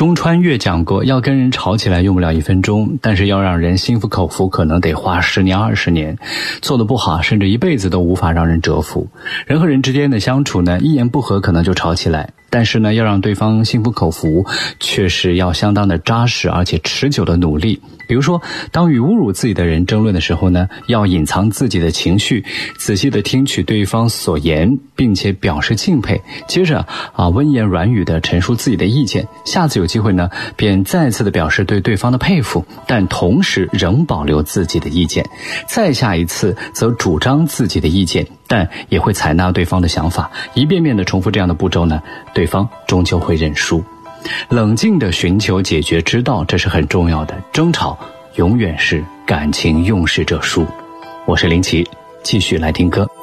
中川悦讲过，要跟人吵起来用不了1分钟，但是要让人心服口服可能得花10年20年，做得不好甚至一辈子都无法让人折服。人和人之间的相处呢，一言不合可能就吵起来，但是呢，要让对方心服口服，确实要相当的扎实而且持久的努力。比如说，当与侮辱自己的人争论的时候呢，要隐藏自己的情绪，仔细的听取对方所言，并且表示敬佩，接着温言软语的陈述自己的意见。下次有机会呢，便再次的表示对对方的佩服，但同时仍保留自己的意见。再下一次则主张自己的意见，但也会采纳对方的想法。一遍遍的重复这样的步骤呢，对方终究会认输。冷静地寻求解决之道，这是很重要的。争吵永远是感情用事者输。我是林奇，继续来听歌。